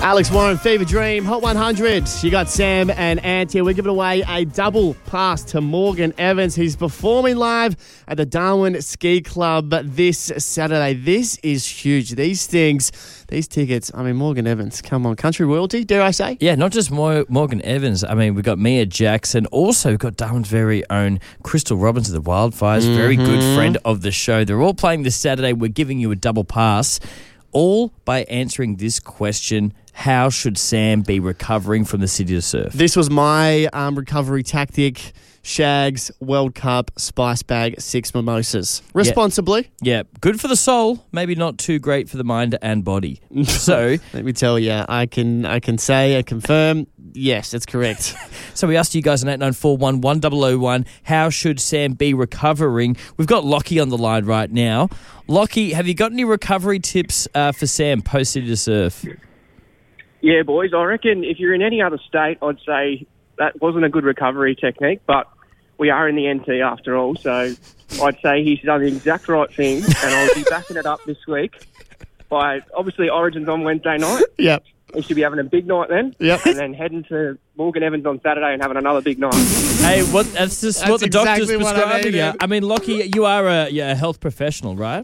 Alex Warren, Fever Dream, Hot 100. You got Sam and Ant here. We're giving away a double pass to Morgan Evans. He's performing live at the Darwin Ski Club this Saturday. This is huge. These tickets, Morgan Evans, come on, country royalty, dare I say? Yeah, not just Morgan Evans. We've got Mia Jackson. Also, we've got Darwin's very own Crystal Robbins of the Wildfires, very good friend of the show. They're all playing this Saturday. We're giving you a double pass, all by answering this question: how should Sam be recovering from the City to Surf? This was my recovery tactic. Shags, World Cup, Spice Bag, 6 mimosas. Responsibly. Yeah, good for the soul, maybe not too great for the mind and body. So let me tell you, I can confirm, yes, that's correct. So we asked you guys on 8941 1001, how should Sam be recovering? We've got Lockie on the line right now. Lockie, have you got any recovery tips for Sam post City to Surf? Yeah, boys, I reckon if you're in any other state, I'd say that wasn't a good recovery technique, but we are in the NT after all, so I'd say he's done the exact right thing, and I'll be backing it up this week by, obviously, Origin's on Wednesday night. Yep. We should be having a big night then. Yep. And then heading to Morgan Evans on Saturday and having another big night. Hey, that's what the doctor's exactly prescribing you. Lockie, you are a health professional, right?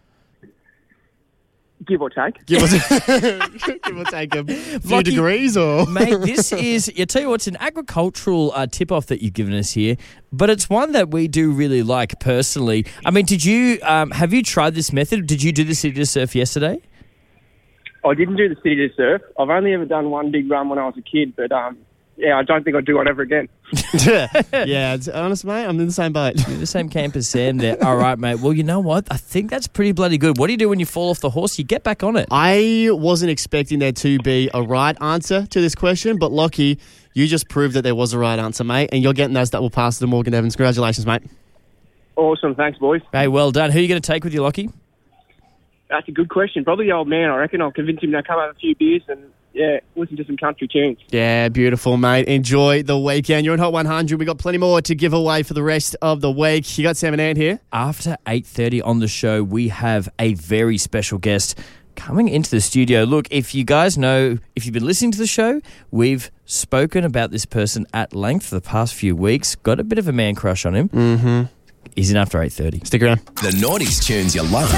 Give or take. Give or take a few degrees, or mate, this is, I tell you what, it's an agricultural tip-off that you've given us here, but it's one that we do really like personally. Did you have you tried this method? Did you do the City to Surf yesterday? I didn't do the City to Surf. I've only ever done one big run when I was a kid, but I don't think I'd do it ever again. Yeah, it's honest, mate. I'm in the same boat. You're in the same camp as Sam there. All right, mate. Well, you know what? I think that's pretty bloody good. What do you do when you fall off the horse? You get back on it. I wasn't expecting there to be a right answer to this question, but Lockie, you just proved that there was a right answer, mate, and you're getting those double passes to Morgan Evans. Congratulations, mate. Awesome. Thanks, boys. Hey, well done. Who are you going to take with you, Lockie? That's a good question. Probably the old man, I reckon. I'll convince him to come have a few beers and listen to some country tunes. Yeah, beautiful, mate. Enjoy the weekend. You're in Hot 100. We've got plenty more to give away for the rest of the week. You got Sam and Ant here. After 8:30 on the show, we have a very special guest coming into the studio. Look, if you guys know, if you've been listening to the show, we've spoken about this person at length for the past few weeks. Got a bit of a man crush on him. Mm-hmm. He's in after 8:30. Stick around. The 90s tunes you love.